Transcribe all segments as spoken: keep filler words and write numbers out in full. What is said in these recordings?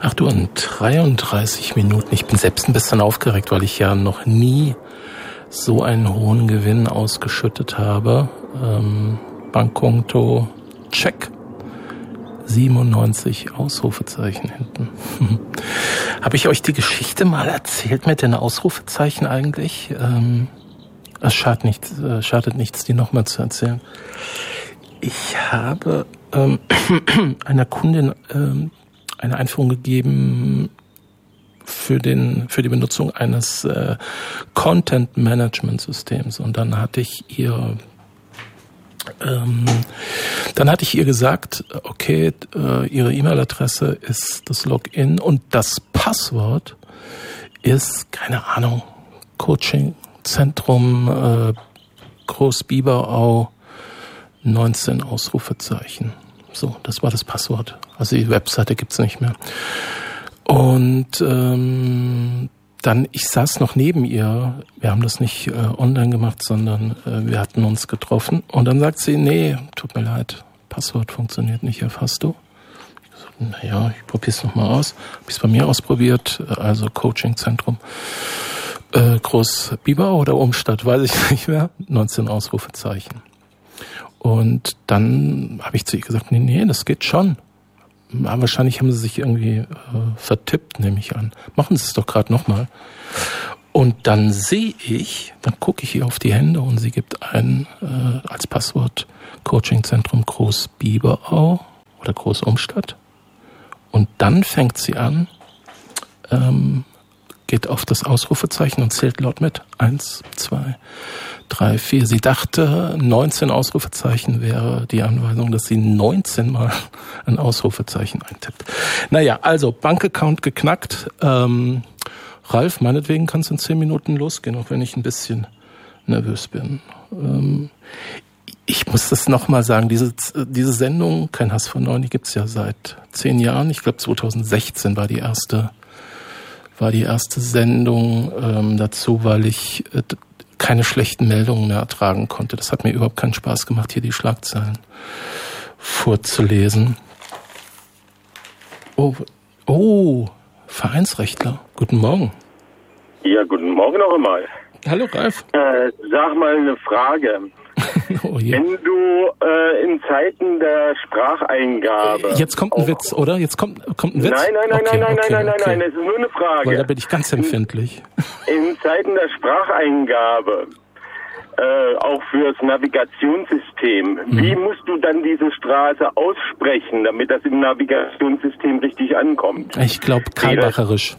acht Uhr und dreiunddreißig Minuten. Ich bin selbst ein bisschen aufgeregt, weil ich ja noch nie so einen hohen Gewinn ausgeschüttet habe. Ähm, Bankkonto, check. siebenundneunzig Ausrufezeichen hinten. Habe ich euch die Geschichte mal erzählt mit den Ausrufezeichen eigentlich? Ähm, es schadet nichts, äh, schadet nichts, die nochmal zu erzählen. Ich habe ähm, einer Kundin ähm, eine Einführung gegeben für den für die Benutzung eines äh, Content Management Systems, und dann hatte ich ihr ähm, dann hatte ich ihr gesagt, okay, äh, ihre E-Mail-Adresse ist das Login und das Passwort ist, keine Ahnung, Coaching-Zentrum äh, Groß-Biberau neunzehn Ausrufezeichen. So, das war das Passwort. Also die Webseite gibt's nicht mehr. Und ähm, dann, ich saß noch neben ihr. Wir haben das nicht äh, online gemacht, sondern äh, wir hatten uns getroffen. Und dann sagt sie, nee, tut mir leid, Passwort funktioniert nicht, erfasst du? Ich gesagt, naja, ich probier's nochmal aus. Hab ich's bei mir ausprobiert, also Coaching-Zentrum. Äh, Groß-Biberau oder Umstadt, weiß ich nicht mehr. neunzehn Ausrufezeichen. Und dann habe ich zu ihr gesagt, nee, nee, das geht schon. Aber wahrscheinlich haben sie sich irgendwie äh, vertippt, nehme ich an. Machen Sie es doch gerade nochmal. Und dann sehe ich, dann gucke ich ihr auf die Hände und sie gibt ein äh, als Passwort Coachingzentrum Groß-Biberau oder Groß-Umstadt. Und dann fängt sie an, ähm, geht auf das Ausrufezeichen und zählt laut mit. Eins, zwei, drei, vier. Sie dachte, neunzehn Ausrufezeichen wäre die Anweisung, dass sie neunzehn Mal ein Ausrufezeichen eintippt. Naja, also Bankaccount geknackt. Ähm, Ralf, meinetwegen kann es in zehn Minuten losgehen, auch wenn ich ein bisschen nervös bin. Ähm, ich muss das nochmal sagen, diese, diese Sendung, kein Hass von neun, die gibt's ja seit zehn Jahren. Ich glaube zwanzig sechzehn war die erste war die erste Sendung ähm, dazu, weil ich äh, keine schlechten Meldungen mehr ertragen konnte. Das hat mir überhaupt keinen Spaß gemacht, hier die Schlagzeilen vorzulesen. Oh, oh, Vereinsrechtler. Guten Morgen. Ja, guten Morgen noch einmal. Hallo, Ralf. Äh, sag mal eine Frage. Oh je. Wenn du äh, in Zeiten der Spracheingabe... Jetzt kommt ein Witz, oder? Jetzt kommt, kommt ein Witz? Nein, nein, nein, okay, nein, nein, okay, nein, nein, okay. nein, es ist nur eine Frage. Weil da bin ich ganz empfindlich. In Zeiten der Spracheingabe, äh, auch fürs Navigationssystem, mhm. wie musst du dann diese Straße aussprechen, damit das im Navigationssystem richtig ankommt? Ich glaube, karlbacherisch.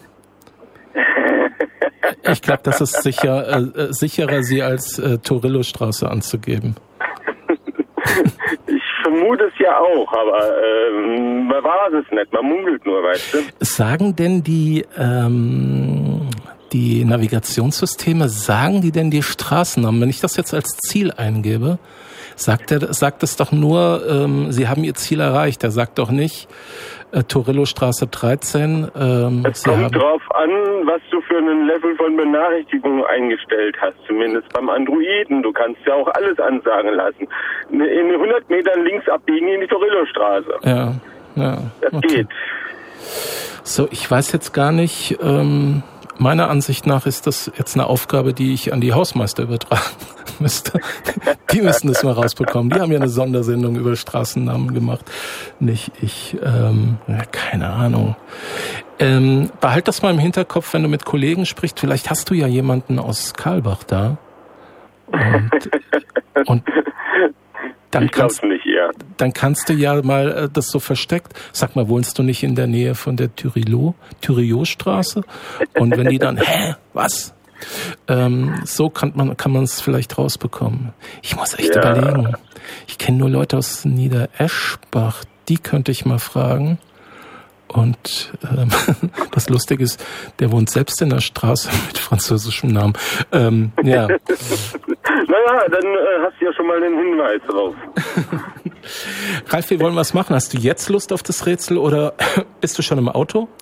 Ich glaube, das ist sicher äh, sicherer, sie als äh, Torillo-Straße anzugeben. Ich vermute es ja auch, aber äh, man weiß es nicht, man munkelt nur, weißt du. Sagen denn die ähm, die Navigationssysteme, sagen die denn die Straßennamen? Wenn ich das jetzt als Ziel eingebe, sagt er, sagt es doch nur, ähm, sie haben ihr Ziel erreicht. Er sagt doch nicht äh, Torillo-Straße dreizehn. Ähm, es kommt haben drauf an, was du für einen Level von Benachrichtigung eingestellt hast, zumindest beim Androiden. Du kannst ja auch alles ansagen lassen. In hundert Metern links abbiegen in die Torillo-Straße. Ja, ja. Das okay. geht. So, ich weiß jetzt gar nicht, ähm, meiner Ansicht nach ist das jetzt eine Aufgabe, die ich an die Hausmeister übertragen müsste. Die müssen das mal rausbekommen. Die haben ja eine Sondersendung über Straßennamen gemacht. Nicht ich, ähm, ja, keine Ahnung. Ähm, behalt das mal im Hinterkopf, wenn du mit Kollegen sprichst. Vielleicht hast du ja jemanden aus Karlbach da. Und, und dann, kannst, nicht, ja. dann kannst du ja mal äh, das so versteckt. Sag mal, wohnst du nicht in der Nähe von der Thürilo, Thüriot-Straße? Und wenn die dann, hä, was? Ähm, so kann man kann man es vielleicht rausbekommen. Ich muss echt ja. überlegen. Ich kenne nur Leute aus Niedereschbach. Die könnte ich mal fragen. Und ähm, das Lustige ist, der wohnt selbst in der Straße mit französischem Namen. Ähm, ja. Naja, dann äh, hast du ja schon mal einen Hinweis drauf. Ralf, wir wollen was machen. Hast du jetzt Lust auf das Rätsel oder bist du schon im Auto?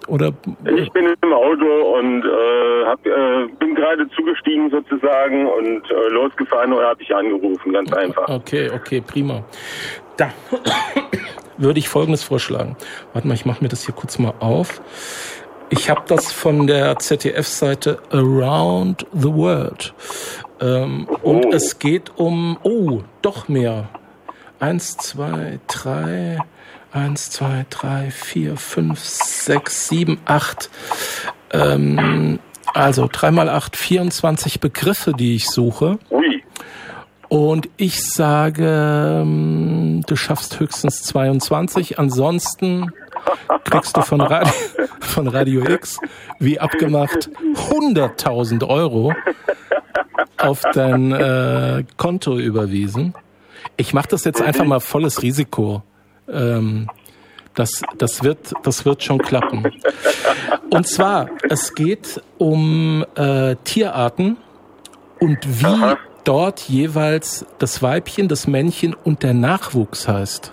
Oder? Ich bin im Auto und äh, hab, äh, bin gerade zugestiegen sozusagen und äh, losgefahren oder habe ich angerufen, ganz einfach. Okay, okay, prima. Da würde ich Folgendes vorschlagen. Warte mal, ich mache mir das hier kurz mal auf. Ich habe das von der Z D F-Seite Around the World. Ähm, oh. Und es geht um, oh, doch mehr. Eins, zwei, drei, eins, zwei, drei, vier, fünf, sechs, sieben, acht. Ähm, also drei mal acht, vierundzwanzig Begriffe, die ich suche. Ui. Und ich sage, du schaffst höchstens zweiundzwanzig. Ansonsten kriegst du von Radio, von Radio X, wie abgemacht, hunderttausend Euro auf dein äh, Konto überwiesen. Ich mache das jetzt einfach mal volles Risiko. Ähm, das, das wird, das wird schon klappen. Und zwar, es geht um äh, Tierarten und wie Aha. dort jeweils das Weibchen, das Männchen und der Nachwuchs heißt.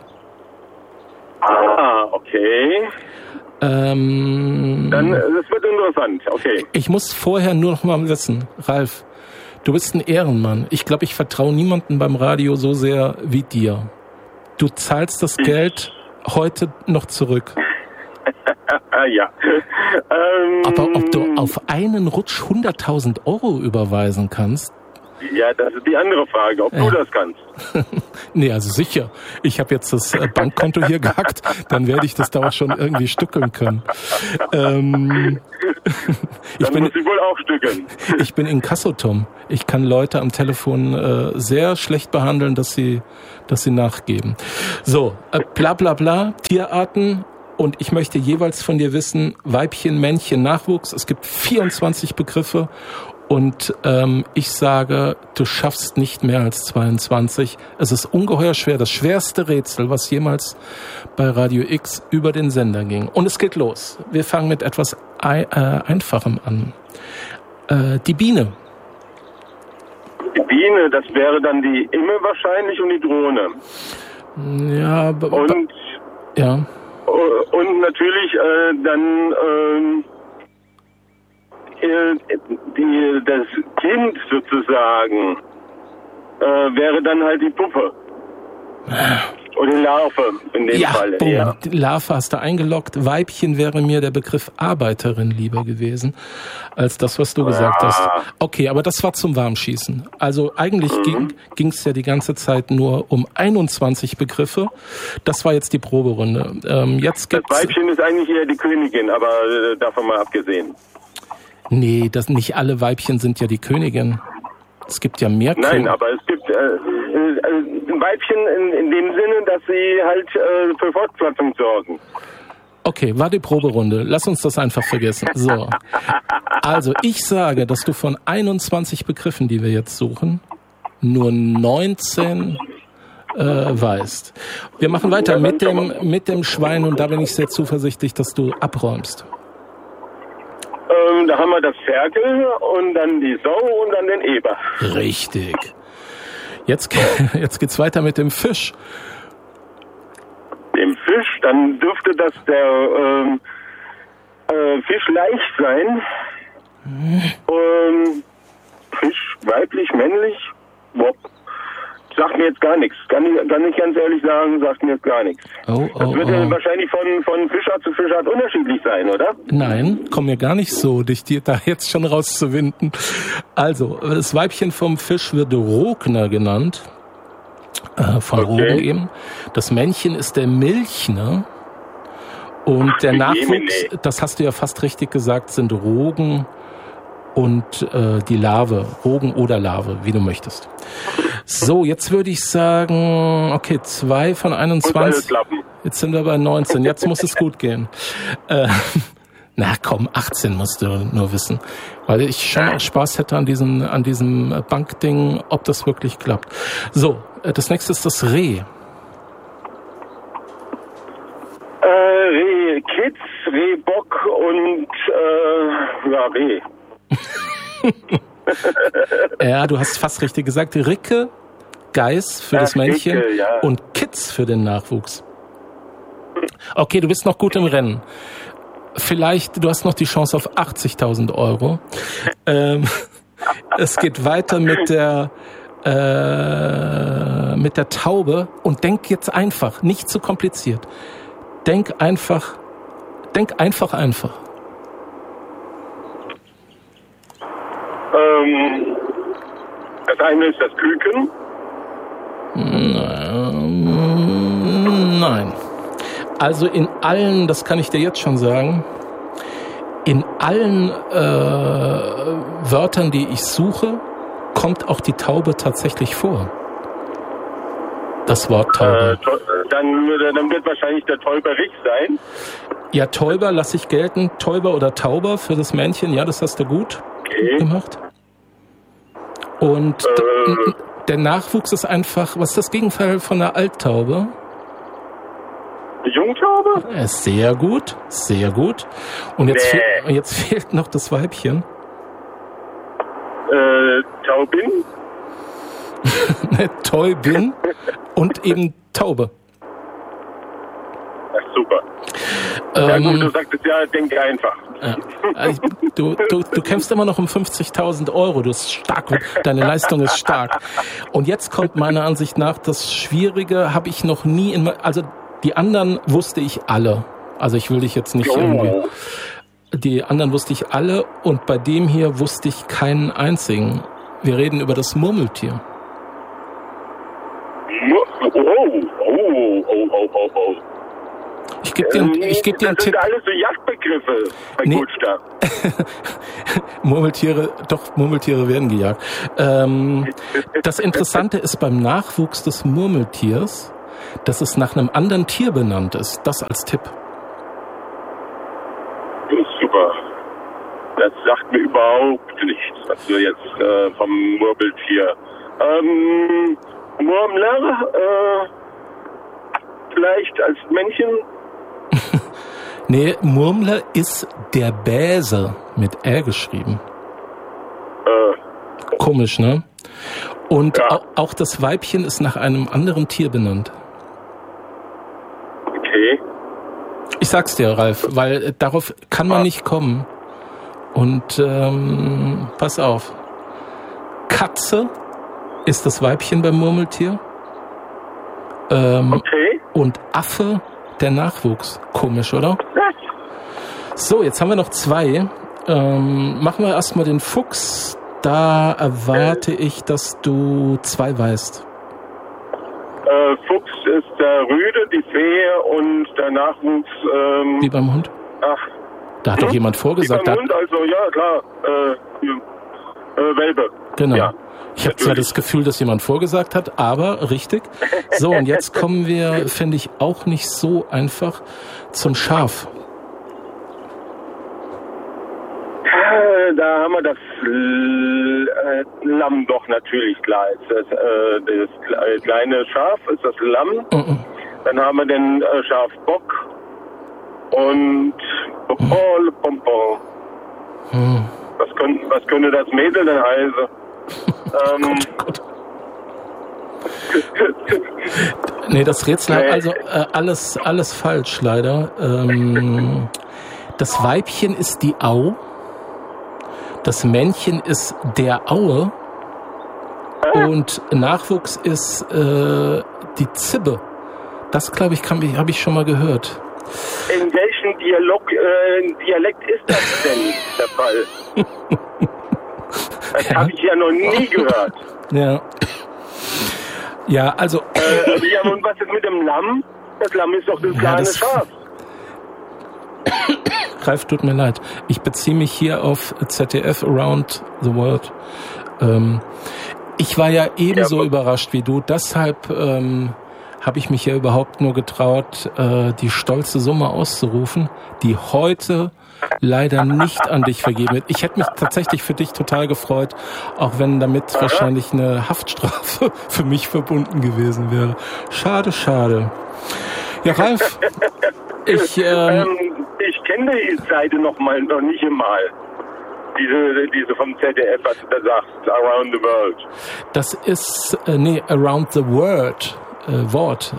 Ah, okay. Ähm, Dann, das wird interessant, okay. Ich muss vorher nur noch mal wissen, Ralf, du bist ein Ehrenmann. Ich glaube, ich vertraue niemandem beim Radio so sehr wie dir. Du zahlst das Geld heute noch zurück. Ja. Ähm, Aber ob du auf einen Rutsch hunderttausend Euro überweisen kannst? Ja, das ist die andere Frage, ob äh. du das kannst. Nee, also sicher. Ich habe jetzt das Bankkonto hier gehackt, dann werde ich das da auch schon irgendwie stückeln können. Ähm, ich dann bin, muss ich wohl auch stückeln. Ich bin Inkasso-Tom. Ich kann Leute am Telefon äh, sehr schlecht behandeln, dass sie, dass sie nachgeben. So, äh, bla bla bla, Tierarten. Und ich möchte jeweils von dir wissen, Weibchen, Männchen, Nachwuchs. Es gibt vierundzwanzig Begriffe. Und ähm, ich sage, du schaffst nicht mehr als zweiundzwanzig. Es ist ungeheuer schwer. Das schwerste Rätsel, was jemals bei Radio X über den Sender ging. Und es geht los. Wir fangen mit etwas ei- äh, Einfachem an. Äh, die Biene. Die Biene, das wäre dann die Imme wahrscheinlich und die Drohne. Ja, b- und, ja. Und natürlich äh, dann... Ähm, Die, das Kind sozusagen äh, wäre dann halt die Puppe. Oder Larve in dem ja, Fall. Boom. Ja, die Larve hast du eingeloggt. Weibchen wäre mir der Begriff Arbeiterin lieber gewesen, als das, was du gesagt ah. hast. Okay, aber das war zum Warmschießen. Also eigentlich mhm. ging es ja die ganze Zeit nur um einundzwanzig Begriffe. Das war jetzt die Proberunde. Ähm, jetzt gibt's das Weibchen ist eigentlich eher die Königin, aber äh, davon mal abgesehen. Nee, das nicht alle Weibchen sind ja die Königin. Es gibt ja mehr Nein, Königin. aber es gibt äh, äh, Weibchen in, in dem Sinne, dass sie halt äh, für Fortpflanzung sorgen. Okay, war die Proberunde. Lass uns das einfach vergessen. So. Also, ich sage, dass du von einundzwanzig Begriffen, die wir jetzt suchen, nur neunzehn äh, weißt. Wir machen weiter mit dem, mit dem Schwein und da bin ich sehr zuversichtlich, dass du abräumst. Ähm, da haben wir das Ferkel und dann die Sau und dann den Eber. Richtig. Jetzt, jetzt geht's weiter mit dem Fisch. Dem Fisch, dann dürfte das der ähm, äh, Fisch leicht sein. Hm. Ähm, Fisch, weiblich, männlich, boah, sagt mir jetzt gar nichts. Kann ich, kann ich ganz ehrlich sagen, sagt mir jetzt gar nichts. Oh, oh, das würde oh. wahrscheinlich von, von Fischart zu Fischart unterschiedlich sein, oder? Nein, komm mir gar nicht so, dich dir da jetzt schon rauszuwinden. Also, das Weibchen vom Fisch wird Rogner genannt. Äh, von okay. Rogen eben. Das Männchen ist der Milchner. Und der Nachwuchs, das hast du ja fast richtig gesagt, sind Rogen und äh, die Larve. Rogen oder Larve, wie du möchtest. So, jetzt würde ich sagen, okay, zwei von einundzwanzig. Jetzt sind wir bei neunzehn. Jetzt muss es gut gehen. Äh, na komm, achtzehn musst du nur wissen. Weil ich schon auch Spaß hätte an diesem, an diesem Bankding, ob das wirklich klappt. So, das nächste ist das Reh. Äh, Reh, Kids, Rehbock und äh, ja, Reh. Ja, du hast fast richtig gesagt. Ricke, Geiß für ja, das Männchen Ricke, ja. Und Kitz für den Nachwuchs. Okay, du bist noch gut im Rennen. Vielleicht, du hast noch die Chance auf achtzigtausend Euro. ähm, es geht weiter mit der äh, mit der Taube und denk jetzt einfach, nicht zu kompliziert. Denk einfach, denk einfach einfach. Ähm, das eine ist das Küken. Nein. Also in allen, das kann ich dir jetzt schon sagen, in allen äh, Wörtern, die ich suche, kommt auch die Taube tatsächlich vor. Das Wort Taube. Äh, to- dann, dann wird wahrscheinlich der Täuberich sein. Ja, Täuber lasse ich gelten. Täuber oder Tauber für das Männchen. Ja, das hast du gut Okay. gemacht. Und Äh. d- der Nachwuchs ist einfach, was ist das Gegenteil von einer Alttaube? Die Jungtaube? Ja, sehr gut, sehr gut. Und jetzt, Nee. fe- jetzt fehlt noch das Weibchen. Äh, Taubin? Täubin und eben Taube. Ach, super. Ja Ähm, gut, du sagtest ja, denk einfach. Ja. Also, Du, du, du kämpfst immer noch um fünfzigtausend Euro. Du bist stark, deine Leistung ist stark. Und jetzt kommt meiner Ansicht nach das Schwierige, habe ich noch nie in, also die anderen wusste ich alle. Also ich will dich jetzt nicht irgendwie. Oh. Die anderen wusste ich alle und bei dem hier wusste ich keinen einzigen. Wir reden über das Murmeltier. Oh, oh, oh, oh, oh, oh. Ich gebe dir, Ähm, ich geb dir einen das Tipp. sind alles so Jagdbegriffe bei Nee. Gutstab. Murmeltiere, doch, Murmeltiere werden gejagt. Ähm, das Interessante ist beim Nachwuchs des Murmeltiers, dass es nach einem anderen Tier benannt ist. Das als Tipp. Das ist super. Das sagt mir überhaupt nichts, was du jetzt äh, vom Murmeltier. Ähm, Murmler, äh, vielleicht als Männchen. Nee, Murmler ist der Bäse mit Ä geschrieben. Äh, Komisch, ne? Und Ja. au- auch das Weibchen ist nach einem anderen Tier benannt. okay. Ich sag's dir, Ralf, weil äh, darauf kann man nicht kommen. Und ähm, pass auf. Katze ist das Weibchen beim Murmeltier. Ähm, Okay. Und Affe der Nachwuchs. Komisch, oder? So, jetzt haben wir noch zwei. Ähm, machen wir erstmal den Fuchs. Da erwarte ich, dass du zwei weißt. Äh, Fuchs ist der Rüde, die Fee und der Nachwuchs, ähm, Wie beim Hund? ach, Da hat doch jemand wie vorgesagt. beim Da, Hund, also ja, klar, äh, äh, Welpe. genau. Ja, Ich habe zwar natürlich. das Gefühl, dass jemand vorgesagt hat, aber richtig. So, und jetzt kommen wir, finde ich, auch nicht so einfach zum Schaf. Äh, Da haben wir das L äh, Lamm doch natürlich klar. Ist das, äh, das kle- kleine Schaf ist das Lamm. Mhm. Dann haben wir den äh, Schafbock und Pompon, Pompon. Hm. Was, könnt, was könnte das Mädel denn heißen? ähm, Gut. Nee, das Rätsel hat Nee. also äh, alles, alles falsch, leider. Ähm, das Weibchen ist die Au. Das Männchen ist der Aue. Und Nachwuchs ist äh, die Zibbe. Das, glaube ich, kann- habe ich schon mal gehört. in welchem Dialog, äh, Dialekt ist das denn der Fall? Das Ja. habe ich ja noch nie gehört. Ja. Ja, also Äh, ja, und was ist mit dem Lamm? Das Lamm ist doch das Ja, kleine das- Schaf. Ralf, tut mir leid. Ich beziehe mich hier auf Z D F Around the World. Ähm, ich war ja ebenso Ja, überrascht wie du. Deshalb ähm, habe ich mich ja überhaupt nur getraut, äh, die stolze Summe auszurufen, die heute leider nicht an dich vergeben wird. Ich hätte mich tatsächlich für dich total gefreut, auch wenn damit wahrscheinlich eine Haftstrafe für mich verbunden gewesen wäre. Schade, schade. Ja, Ralf, ich... Ähm, Ähm, ich kenne die Seite noch mal noch nicht einmal. Diese, diese vom Z D F, was du da sagst, Around the World. Das ist, äh, nee, Around the World, äh, Wort.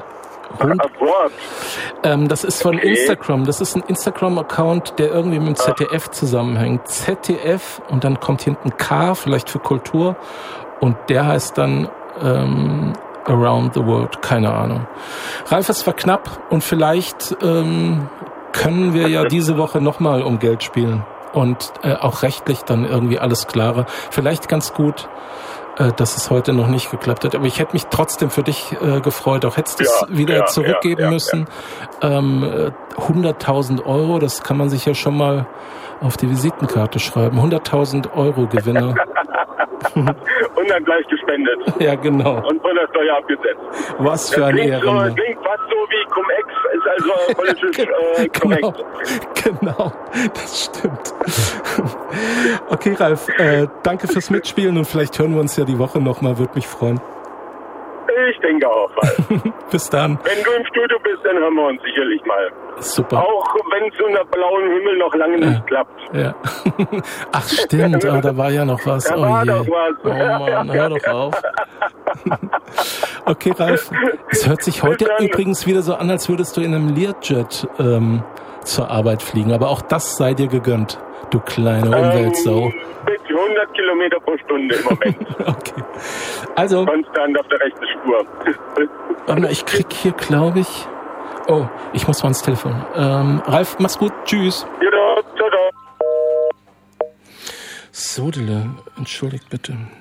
Hund. Ähm, das ist von okay. Instagram. Das ist ein Instagram-Account, der irgendwie mit dem Z D F zusammenhängt. Z D F und dann kommt hinten K, vielleicht für Kultur. Und der heißt dann ähm, Around the World. Keine Ahnung. Ralf, es war knapp und vielleicht ähm, können wir ja diese Woche nochmal um Geld spielen. Und äh, auch rechtlich dann irgendwie alles klarer. Vielleicht ganz gut, äh, dass es heute noch nicht geklappt hat. Aber ich hätte mich trotzdem für dich äh, gefreut. Auch hättest du es ja, wieder ja, zurückgeben ja, ja, müssen. Ja. Ähm, hunderttausend Euro, das kann man sich ja schon mal auf die Visitenkarte schreiben. hunderttausend Euro Gewinne. Und dann gleich gespendet. Ja, genau. Und von der Steuer abgesetzt. Was für ein Ehren. So, das klingt fast so wie Cum-Ex, ist also politisch äh, genau, korrekt. Genau, das stimmt. Okay, Ralf, äh, danke fürs Mitspielen und vielleicht hören wir uns ja die Woche nochmal, würde mich freuen. Ich denke auch, Ralf. Bis dann. Wenn du im Studio bist, dann hören wir uns sicherlich mal. Super. Auch wenn es unter blauem Himmel noch lange ja. nicht klappt. Ja. Ach stimmt, ah, da war ja noch was. Da oh war je. Doch was. Oh Mann, hör doch auf. Okay, Ralf, es hört sich heute übrigens wieder so an, als würdest du in einem Learjet ähm, zur Arbeit fliegen. Aber auch das sei dir gegönnt, du kleine Umweltsau. Ähm, mit hundert Kilometer pro Stunde im Moment. Okay. Also. Konstant auf der rechten Spur. Warte mal, ich krieg hier, glaube ich... Oh, ich muss mal ans Telefon. Ähm, Ralf, mach's gut. Tschüss. Ja, ciao, ciao. Sodele, entschuldigt bitte.